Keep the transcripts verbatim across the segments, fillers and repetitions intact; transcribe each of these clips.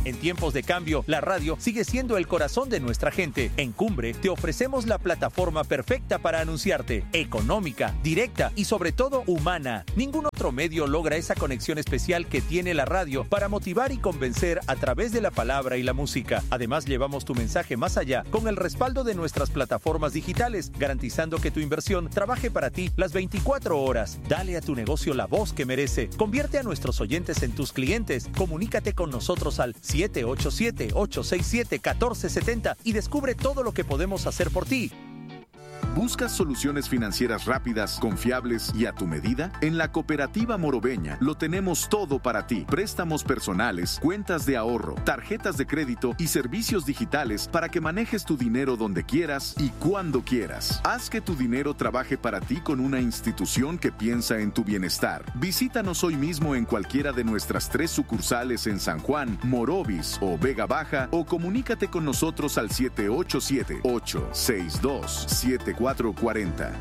En tiempos de cambio, la radio sigue siendo el corazón de nuestra gente. En Cumbre te ofrecemos la plataforma perfecta para anunciarte, económica, directa y sobre todo humana. Ningún otro medio logra esa conexión especial que tiene la radio para motivar y convencer a través de la palabra y la música. Además, llevamos tu mensaje más allá con el respaldo de nuestras plataformas digitales, garantizando que tu inversión trabaje para ti las veinticuatro horas. Dale a tu negocio la voz que merece. Convierte a nuestros oyentes en tus clientes. Comunícate con nosotros al siete ocho siete, ocho seis siete, uno cuatro siete cero y descubre todo lo que podemos hacer por ti. ¿Buscas soluciones financieras rápidas, confiables y a tu medida? En la Cooperativa Morobeña lo tenemos todo para ti. Préstamos personales, cuentas de ahorro, tarjetas de crédito y servicios digitales para que manejes tu dinero donde quieras y cuando quieras. Haz que tu dinero trabaje para ti con una institución que piensa en tu bienestar. Visítanos hoy mismo en cualquiera de nuestras tres sucursales en San Juan, Morovis o Vega Baja o comunícate con nosotros al siete ocho siete, ocho seis dos, siete cuatro cuatro cero.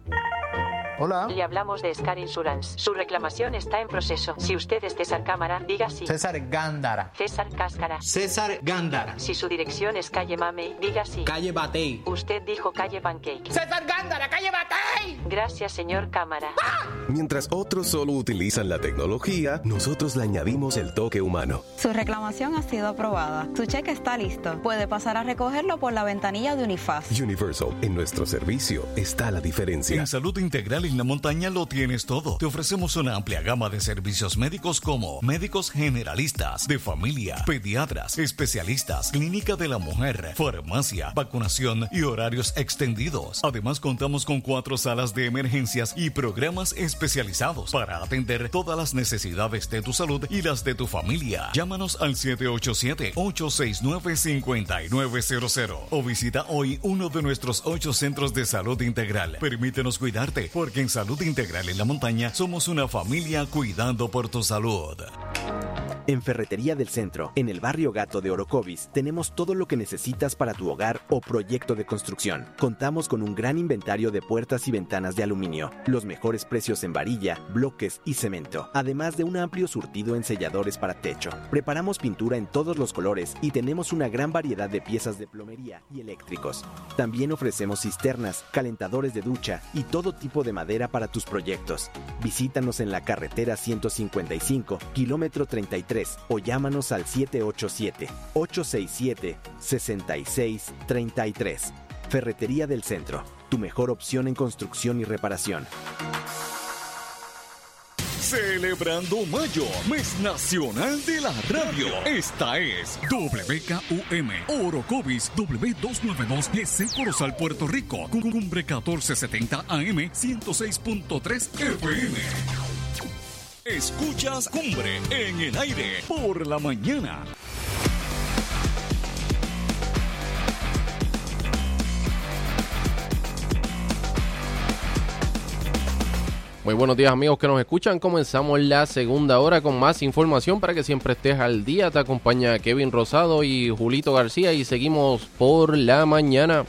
Hola. Le hablamos de Scar Insurance. Su reclamación está en proceso. Si usted es César Cámara, diga sí. César Gándara. César Cáscara. César Gándara. Si su dirección es calle Mamey, diga sí. Calle Batey. Usted dijo calle Pancake. César Gándara, calle Batey. Gracias, señor Cámara. ¡Ah! Mientras otros solo utilizan la tecnología, nosotros le añadimos el toque humano. Su reclamación ha sido aprobada. Su cheque está listo. Puede pasar a recogerlo por la ventanilla de Unifaz. Universal, en nuestro servicio está la diferencia. En Salud Integral en la Montaña lo tienes todo. Te ofrecemos una amplia gama de servicios médicos como médicos generalistas, de familia, pediatras, especialistas, clínica de la mujer, farmacia, vacunación y horarios extendidos. Además, contamos con cuatro salas de emergencias y programas especializados para atender todas las necesidades de tu salud y las de tu familia. Llámanos al siete ocho siete, ocho seis nueve, cinco nueve cero cero o visita hoy uno de nuestros ocho centros de salud integral. Permítenos cuidarte, porque en Salud Integral en la Montaña somos una familia cuidando por tu salud. En Ferretería del Centro, en el barrio Gato de Orocovis, tenemos todo lo que necesitas para tu hogar o proyecto de construcción. Contamos con un gran inventario de puertas y ventanas de aluminio, los mejores precios en varilla, bloques y cemento, además de un amplio surtido en selladores para techo. Preparamos pintura en todos los colores y tenemos una gran variedad de piezas de plomería y eléctricos. También ofrecemos cisternas, calentadores de ducha y todo tipo de madera para tus proyectos. Visítanos en la carretera ciento cincuenta y cinco, kilómetro treinta y tres, o llámanos al siete ocho siete, ocho seis siete, seis seis tres tres. Ferretería del Centro, tu mejor opción en construcción y reparación. Celebrando Mayo, mes nacional de la radio. Esta es W K U M, Orocovis W doscientos noventa y dos, Yesé, Corozal, Puerto Rico. Cumbre catorce setenta A M, ciento seis punto tres F M. Escuchas Cumbre en el aire por la mañana. Muy buenos días, amigos que nos escuchan. Comenzamos la segunda hora con más información para que siempre estés al día. Te acompaña Kevin Rosado y Julito García y seguimos por la mañana.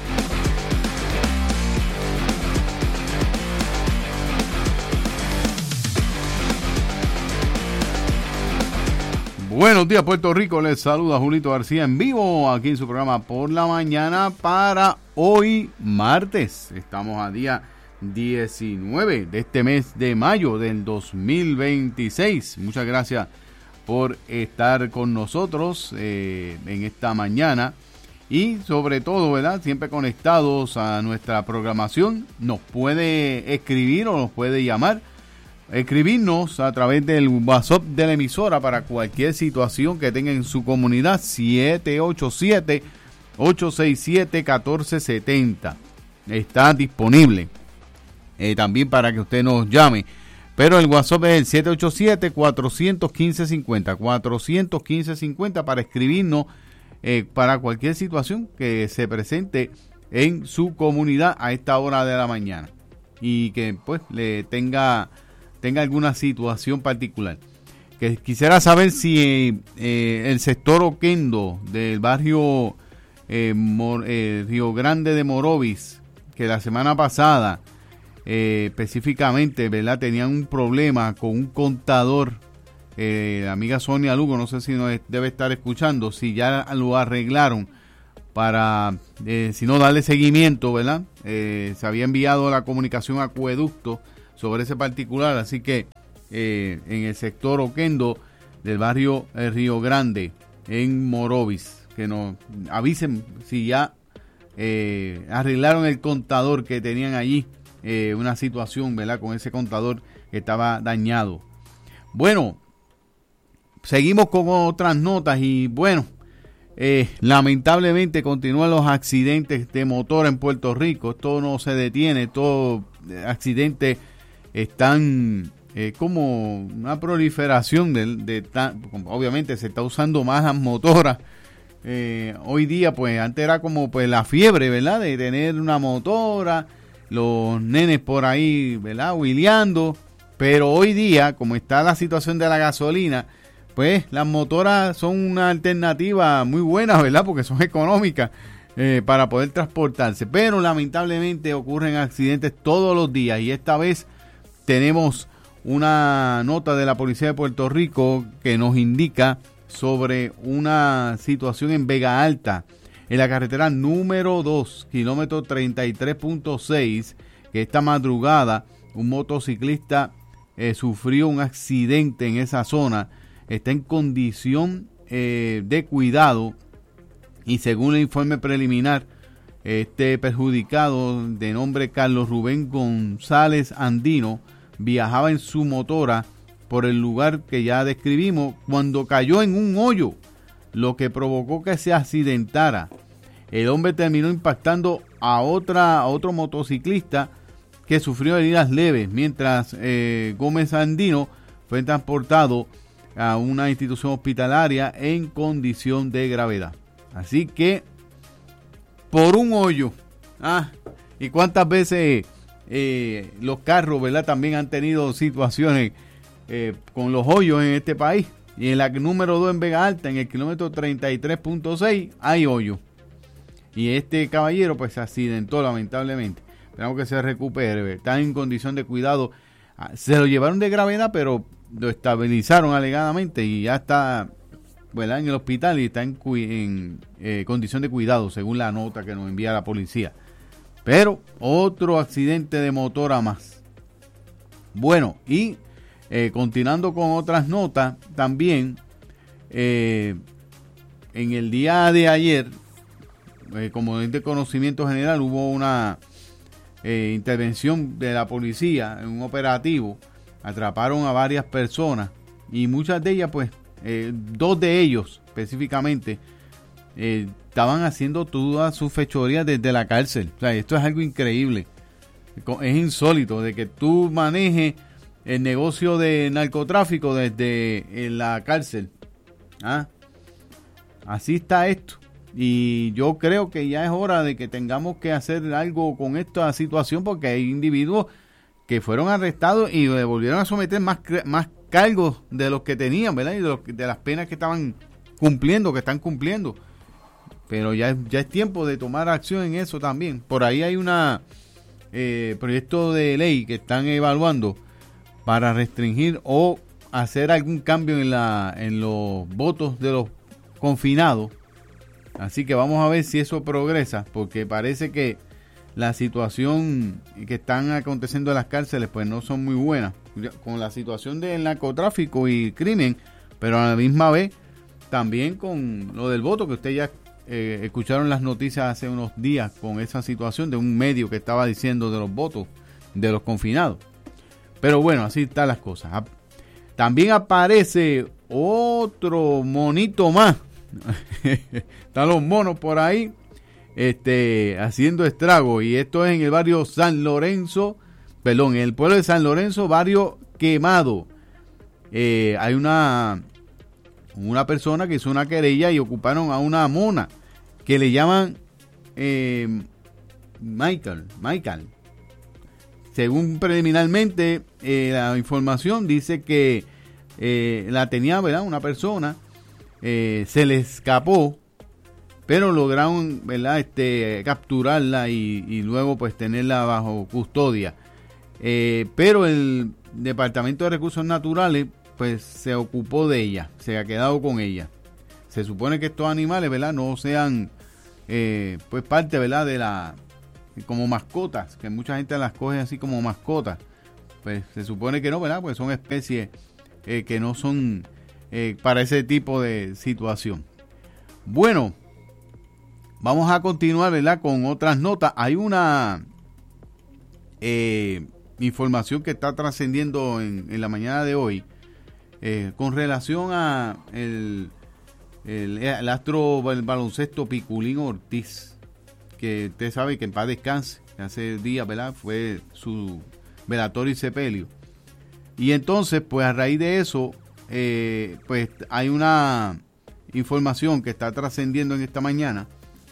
Buenos días, Puerto Rico. Les saluda Julito García en vivo aquí en su programa Por la Mañana para hoy martes. Estamos a día diecinueve de este mes de mayo del dos mil veintiséis. Muchas gracias por estar con nosotros eh, en esta mañana y sobre todo, ¿verdad?, siempre conectados a nuestra programación. Nos puede escribir o nos puede llamar, escribirnos a través del WhatsApp de la emisora para cualquier situación que tenga en su comunidad, siete ocho siete, ocho seis siete, uno cuatro siete cero. Está disponible eh, también para que usted nos llame, pero el WhatsApp es el siete ocho siete, cuatro uno cinco, cinco cero, cuatro uno cinco cinco cero para escribirnos eh, para cualquier situación que se presente en su comunidad a esta hora de la mañana y que pues le tenga tenga alguna situación particular. Que quisiera saber si eh, el sector Oquendo del barrio eh, Mor, eh, Río Grande de Morovis, que la semana pasada eh, específicamente, ¿verdad?, tenían un problema con un contador eh, la amiga Sonia Lugo, no sé si nos debe estar escuchando, si ya lo arreglaron para, eh, si no, darle seguimiento, ¿verdad? Eh, se había enviado la comunicación a Acueducto sobre ese particular, así que eh, en el sector Oquendo del barrio eh, Río Grande, en Morovis, que nos avisen si ya eh, arreglaron el contador que tenían allí, eh, una situación, ¿verdad?, con ese contador que estaba dañado. Bueno, seguimos con otras notas y bueno, eh, lamentablemente continúan los accidentes de motor en Puerto Rico. Esto no se detiene, estos accidentes están eh, como una proliferación de, de tan, obviamente se está usando más las motoras. Eh, hoy día, pues antes era como pues la fiebre, ¿verdad?, de tener una motora, los nenes por ahí, ¿verdad?, huileando. Pero hoy día, como está la situación de la gasolina, pues las motoras son una alternativa muy buena, ¿verdad?, porque son económicas eh, para poder transportarse. Pero lamentablemente ocurren accidentes todos los días y esta vez tenemos una nota de la Policía de Puerto Rico que nos indica sobre una situación en Vega Alta, en la carretera número dos, kilómetro treinta y tres punto seis, que esta madrugada un motociclista eh, sufrió un accidente en esa zona. Está en condición eh, de cuidado y según el informe preliminar, este perjudicado de nombre Carlos Rubén González Andino viajaba en su motora por el lugar que ya describimos cuando cayó en un hoyo, lo que provocó que se accidentara. El hombre terminó impactando a otra a otro motociclista que sufrió heridas leves, mientras eh, Gómez Andino fue transportado a una institución hospitalaria en condición de gravedad. Así que por un hoyo, ah, y cuántas veces eh, los carros, ¿verdad?, también han tenido situaciones Eh, con los hoyos en este país. Y en la número dos en Vega Alta, en el kilómetro treinta y tres punto seis, hay hoyo. Y este caballero pues se accidentó lamentablemente. Esperamos que se recupere. Está en condición de cuidado. Se lo llevaron de gravedad, pero lo estabilizaron alegadamente y ya está, ¿verdad?, en el hospital y está en, en eh, condición de cuidado, según la nota que nos envía la policía. Pero otro accidente de motora más. Bueno, y Eh, continuando con otras notas, también eh, en el día de ayer, eh, como de conocimiento general, hubo una eh, intervención de la policía en un operativo. Atraparon a varias personas y muchas de ellas, pues, eh, dos de ellos específicamente, eh, estaban haciendo todas sus fechorías desde la cárcel. O sea, esto es algo increíble. Es insólito de que tú manejes el negocio de narcotráfico desde la cárcel. ¿Ah? Así está esto. Y yo creo que ya es hora de que tengamos que hacer algo con esta situación, porque hay individuos que fueron arrestados y le volvieron a someter más, más cargos de los que tenían, ¿verdad? Y de, los, de las penas que estaban cumpliendo, que están cumpliendo. Pero ya, ya es tiempo de tomar acción en eso también. Por ahí hay una eh, proyecto de ley que están evaluando para restringir o hacer algún cambio en la en los votos de los confinados. Así que vamos a ver si eso progresa, porque parece que la situación que están aconteciendo en las cárceles pues no son muy buenas, con la situación del narcotráfico y crimen, pero a la misma vez también con lo del voto, que ustedes ya eh, escucharon las noticias hace unos días con esa situación de un medio que estaba diciendo de los votos de los confinados. Pero bueno, así están las cosas. También aparece otro monito más. Están los monos por ahí este, haciendo estragos. Y esto es en el barrio San Lorenzo, perdón, en el pueblo de San Lorenzo, barrio Quemado. Eh, hay una, una persona que hizo una querella y ocuparon a una mona que le llaman eh, Michael, Michael. Según preliminarmente eh, la información dice que eh, la tenía, ¿verdad?, una persona, eh, se le escapó, pero lograron, ¿verdad?, este, capturarla y, y luego pues tenerla bajo custodia. Eh, pero el Departamento de Recursos Naturales pues se ocupó de ella, se ha quedado con ella. Se supone que estos animales, ¿verdad?, no sean eh, pues parte, ¿verdad?, de la como mascotas, que mucha gente las coge así como mascotas. Pues se supone que no, ¿verdad?, pues son especies eh, que no son eh, para ese tipo de situación. Bueno, vamos a continuar, ¿verdad?, con otras notas. Hay una eh, información que está trascendiendo en, en la mañana de hoy eh, con relación a el, el, el astro el baloncesto Piculín Ortiz, que usted sabe que en paz descanse, hace días, ¿verdad?, fue su velatorio y sepelio. Y entonces, pues a raíz de eso, eh, pues hay una información que está trascendiendo en esta mañana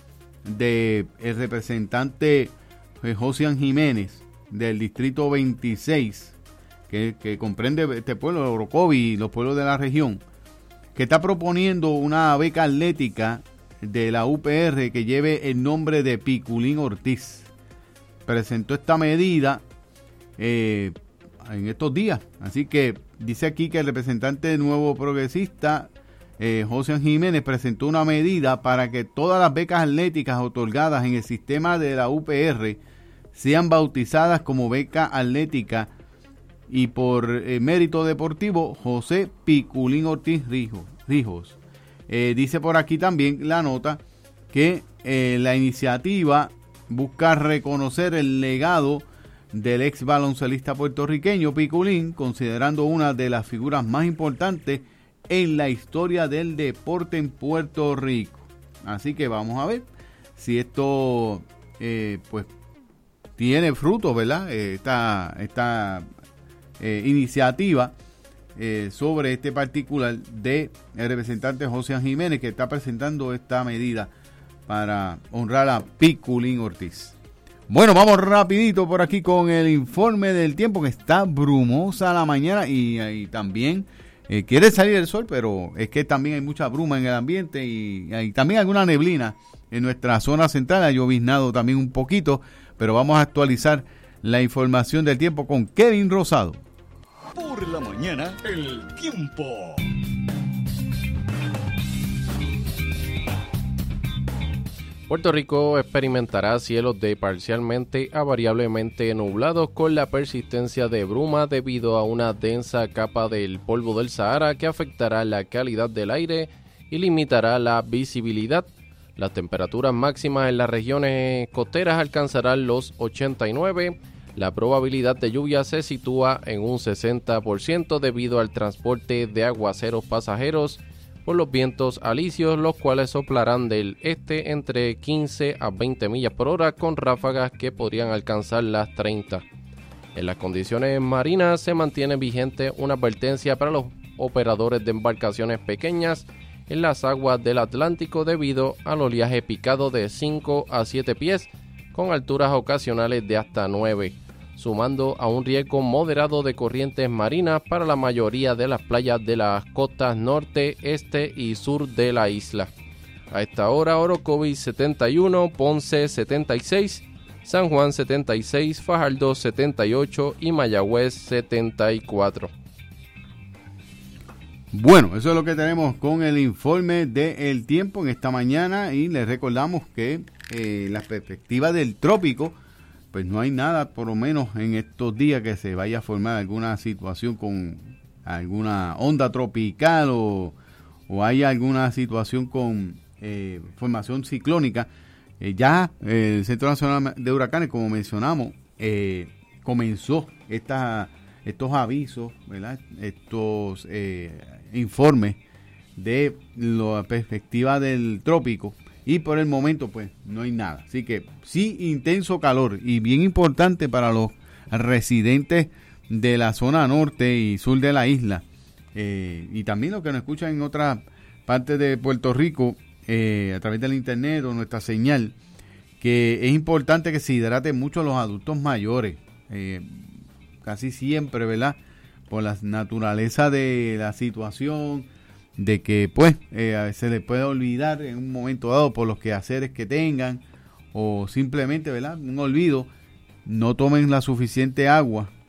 de el representante eh, Josian Jiménez del distrito veintiséis, que, que comprende este pueblo de Orocovi y los pueblos de la región, que está proponiendo una beca atlética de la U P R que lleve el nombre de Piculín Ortiz. Presentó esta medida eh, en estos días, así que dice aquí que el representante nuevo progresista eh, Josian Jiménez presentó una medida para que todas las becas atléticas otorgadas en el sistema de la U P R sean bautizadas como beca atlética y por eh, mérito deportivo José Piculín Ortiz Rijos. Eh, dice por aquí también la nota que eh, la iniciativa busca reconocer el legado del ex baloncelista puertorriqueño Piculín, considerando una de las figuras más importantes en la historia del deporte en Puerto Rico. Así que vamos a ver si esto eh, pues tiene frutos, ¿verdad? Eh, esta esta eh, iniciativa eh, sobre este particular de el representante José Jiménez, que está presentando esta medida para honrar a Piculín Ortiz. Bueno, vamos rapidito por aquí con el informe del tiempo, que está brumosa la mañana y, y también eh, quiere salir el sol, pero es que también hay mucha bruma en el ambiente y hay también alguna neblina en nuestra zona central. Ha lloviznado también un poquito, pero vamos a actualizar la información del tiempo con Kevin Rosado. Por la mañana, el tiempo. Puerto Rico experimentará cielos de parcialmente a variablemente nublados con la persistencia de bruma debido a una densa capa del polvo del Sahara que afectará la calidad del aire y limitará la visibilidad. Las temperaturas máximas en las regiones costeras alcanzarán los ochenta y nueve. La probabilidad de lluvia se sitúa en un sesenta por ciento debido al transporte de aguaceros pasajeros por los vientos alisios, los cuales soplarán del este entre quince a veinte millas por hora con ráfagas que podrían alcanzar las treinta. En las condiciones marinas se mantiene vigente una advertencia para los operadores de embarcaciones pequeñas en las aguas del Atlántico debido al oleaje picado de cinco a siete pies con alturas ocasionales de hasta nueve, sumando a un riesgo moderado de corrientes marinas para la mayoría de las playas de las costas norte, este y sur de la isla. A esta hora, Orocovis setenta y uno, Ponce setenta y seis, San Juan setenta y seis, Fajardo setenta y ocho y Mayagüez setenta y cuatro. Bueno, eso es lo que tenemos con el informe del tiempo en esta mañana y les recordamos que eh, la perspectiva del trópico, pues no hay nada, por lo menos en estos días, que se vaya a formar alguna situación con alguna onda tropical o, o haya alguna situación con eh, formación ciclónica. Eh, ya eh, el Centro Nacional de Huracanes, como mencionamos, eh, comenzó esta, estos avisos, ¿verdad? Estos eh, informes de la perspectiva del trópico. Y por el momento, pues, no hay nada. Así que sí, intenso calor y bien importante para los residentes de la zona norte y sur de la isla. Eh, y también los que nos escuchan en otras partes de Puerto Rico, eh, a través del internet o nuestra señal, que es importante que se hidraten mucho los adultos mayores. Eh, casi siempre, ¿verdad? Por la naturaleza de la situación, de que pues eh, se les puede olvidar en un momento dado por los quehaceres que tengan o simplemente, ¿verdad?, un olvido, no tomen la suficiente agua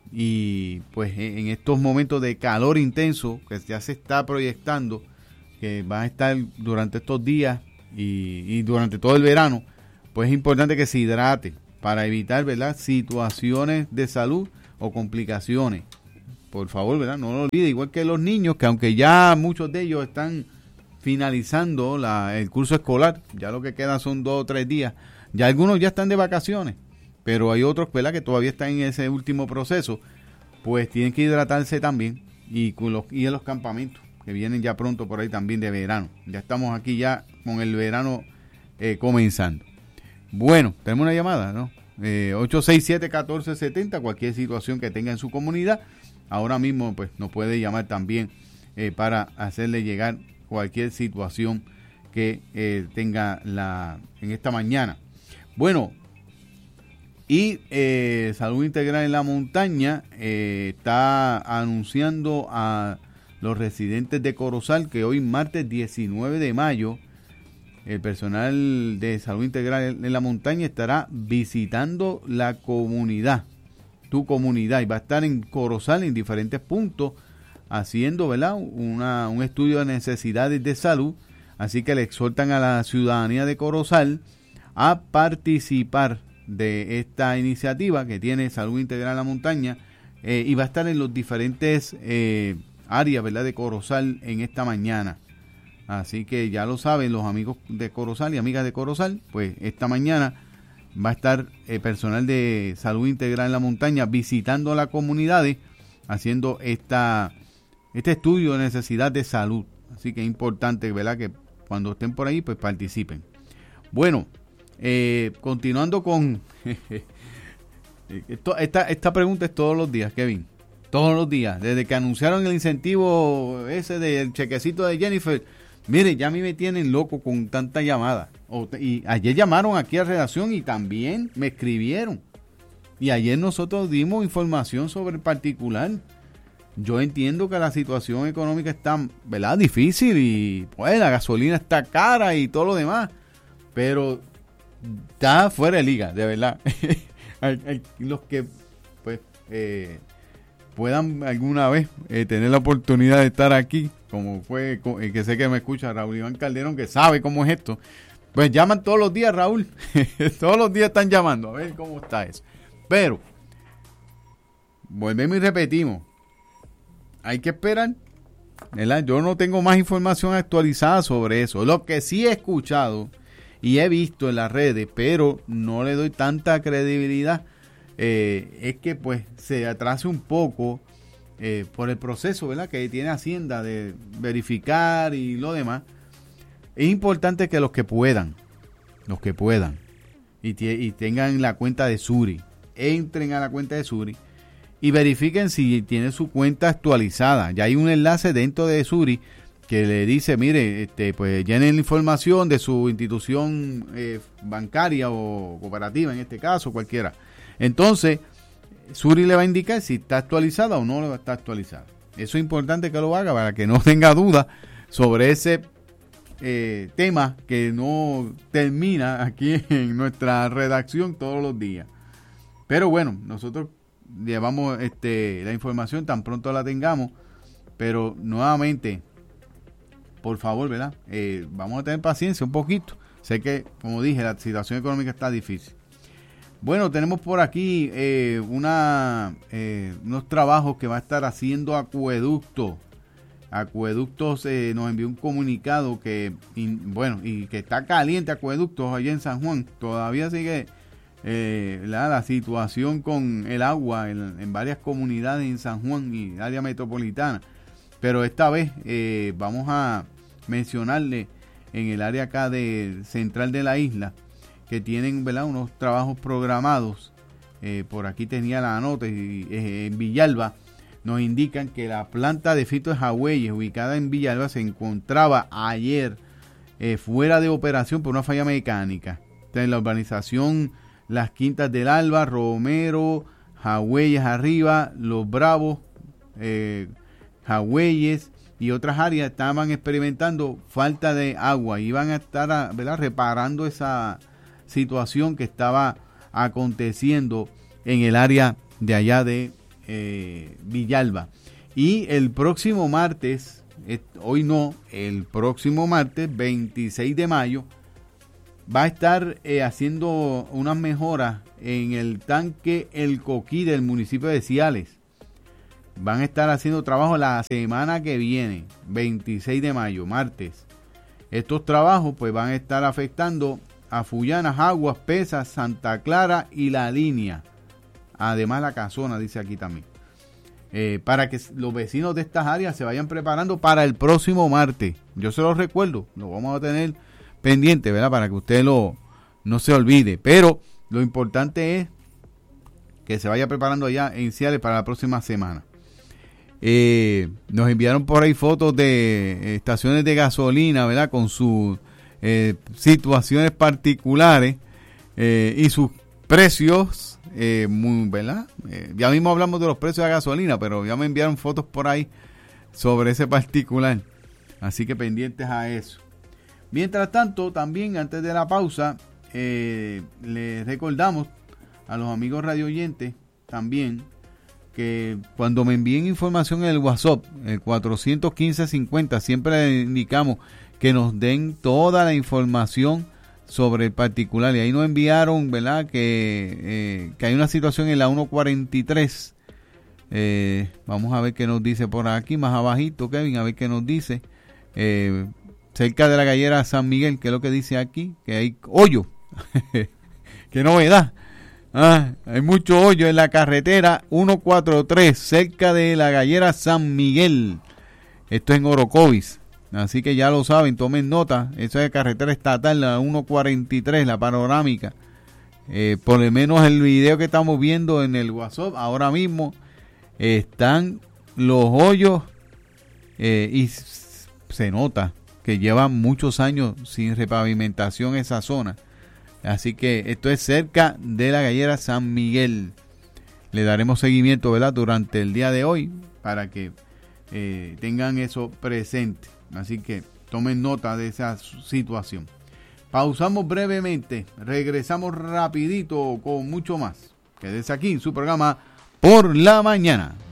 y pues en estos momentos de calor intenso que ya se está proyectando, que va a estar durante estos días y, y durante todo el verano, pues es importante que se hidrate para evitar, ¿verdad?, situaciones de salud o complicaciones. Por favor, ¿verdad?, no lo olvide, igual que los niños, que aunque ya muchos de ellos están finalizando la, el curso escolar, ya lo que queda son dos o tres días, ya algunos ya están de vacaciones, pero hay otros, ¿verdad?, que todavía están en ese último proceso, pues tienen que hidratarse también, y, con los, y en los campamentos, que vienen ya pronto por ahí también de verano. Ya estamos aquí ya con el verano eh, comenzando. Bueno, tenemos una llamada, ¿no? Eh, ocho seis siete, uno cuatro siete cero, cualquier situación que tenga en su comunidad, ahora mismo pues nos puede llamar también eh, para hacerle llegar cualquier situación que eh, tenga la en esta mañana. Bueno, y eh, Salud Integral en la Montaña eh, está anunciando a los residentes de Corozal que hoy martes diecinueve de mayo el personal de Salud Integral en la Montaña estará visitando la comunidad, tu comunidad, y va a estar en Corozal en diferentes puntos haciendo, ¿verdad?, Una, un estudio de necesidades de salud. Así que le exhortan a la ciudadanía de Corozal a participar de esta iniciativa que tiene Salud Integral en la Montaña eh, y va a estar en los diferentes eh, áreas, ¿verdad?, de Corozal en esta mañana. Así que ya lo saben los amigos de Corozal y amigas de Corozal, pues esta mañana va a estar eh, personal de Salud Integral en la Montaña visitando las comunidades, haciendo esta este estudio de necesidad de salud. Así que es importante, ¿verdad?, que cuando estén por ahí, pues participen. Bueno, eh, continuando con... esto, esta, esta pregunta es todos los días, Kevin. Todos los días. Desde que anunciaron el incentivo ese del chequecito de Jennifer, mire, ya a mí me tienen loco con tanta llamada. O, y ayer llamaron aquí a redacción y también me escribieron. Y ayer nosotros dimos información sobre el particular. Yo entiendo que la situación económica está, ¿verdad?, difícil y pues la gasolina está cara y todo lo demás. Pero está fuera de liga, de verdad. hay, hay los que pues eh, puedan alguna vez eh, tener la oportunidad de estar aquí, como fue, eh, que sé que me escucha Raúl Iván Calderón, que sabe cómo es esto, pues llaman todos los días, Raúl. Todos los días están llamando a ver cómo está eso. Pero volvemos y repetimos, hay que esperar, ¿verdad? Yo no tengo más información actualizada sobre eso. Lo que sí he escuchado y he visto en las redes, pero no le doy tanta credibilidad, eh, es que pues se atrase un poco eh, por el proceso, ¿verdad?, que tiene Hacienda de verificar y lo demás. Es importante que los que puedan, los que puedan, y, t- y tengan la cuenta de Suri, entren a la cuenta de Suri y verifiquen si tiene su cuenta actualizada. Ya hay un enlace dentro de Suri que le dice, mire, este, pues llenen la información de su institución eh, bancaria o cooperativa, en este caso, cualquiera. Entonces, Suri le va a indicar si está actualizada o no le va a estar actualizada. Eso es importante que lo haga para que no tenga duda sobre ese eh, tema que no termina aquí en nuestra redacción todos los días. Pero bueno, nosotros llevamos este, la información tan pronto la tengamos, pero nuevamente, por favor, ¿verdad? Eh, vamos a tener paciencia un poquito. Sé que, como dije, la situación económica está difícil. Bueno, tenemos por aquí eh, una eh, unos trabajos que va a estar haciendo Acueducto. Acueductos eh, nos envió un comunicado que, y, bueno, y que está caliente Acueductos allá en San Juan. Todavía sigue eh, la, la situación con el agua en, en varias comunidades en San Juan y área metropolitana. Pero esta vez eh, vamos a mencionarle en el área acá de central de la isla que tienen, ¿verdad?, unos trabajos programados. Eh, por aquí tenía la nota y eh, en Villalba nos indican que la planta de Fito de Jagüeyes ubicada en Villalba se encontraba ayer eh, fuera de operación por una falla mecánica. Está en la urbanización Las Quintas del Alba, Romero, Jagüeyes arriba, Los Bravos, eh, Jagüeyes y otras áreas estaban experimentando falta de agua. Iban a estar, ¿verdad?, reparando esa situación que estaba aconteciendo en el área de allá de eh, Villalba. Y el próximo martes, eh, hoy no, el próximo martes, veintiséis de mayo, va a estar eh, haciendo unas mejoras en el tanque El Coquí del municipio de Ciales. Van a estar haciendo trabajo la semana que viene, veintiséis de mayo, martes. Estos trabajos pues van a estar afectando a Fullana, Aguas, Pesas, Santa Clara y La Línea. Además La Casona, dice aquí también. Eh, para que los vecinos de estas áreas se vayan preparando para el próximo martes. Yo se los recuerdo, lo vamos a tener pendiente, ¿verdad? Para que usted lo no se olvide. Pero lo importante es que se vaya preparando allá en Ciales para la próxima semana. Eh, nos enviaron por ahí fotos de estaciones de gasolina, ¿verdad? Con sus eh, situaciones particulares eh, y sus precios, eh, muy, ¿verdad? Eh, ya mismo hablamos de los precios de gasolina, pero ya me enviaron fotos por ahí sobre ese particular. Así que pendientes a eso. Mientras tanto, también antes de la pausa, eh, les recordamos a los amigos radio oyentes también que cuando me envíen información en el WhatsApp, el cuatrocientos quince cincuenta, siempre les indicamos que nos den toda la información sobre el particular. Y ahí nos enviaron, ¿verdad?, que, eh, que hay una situación en la ciento cuarenta y tres. Eh, vamos a ver qué nos dice por aquí, más abajito, Kevin, a ver qué nos dice. Eh, cerca de la gallera San Miguel, que es lo que dice aquí, que hay hoyo. Qué novedad. Ah, hay mucho hoyo en la carretera ciento cuarenta y tres, cerca de la gallera San Miguel. Esto es en Orocovis. Así que ya lo saben, tomen nota. Esa es carretera estatal, la ciento cuarenta y tres, la panorámica. Eh, por lo menos el video que estamos viendo en el WhatsApp, ahora mismo están los hoyos eh, y se nota que llevan muchos años sin repavimentación esa zona. Así que esto es cerca de la gallera San Miguel. Le daremos seguimiento, ¿verdad?, durante el día de hoy para que eh, tengan eso presente. Así que tomen nota de esa situación. Pausamos brevemente. Regresamos rapidito con mucho más. Quédese aquí en su programa Por la Mañana.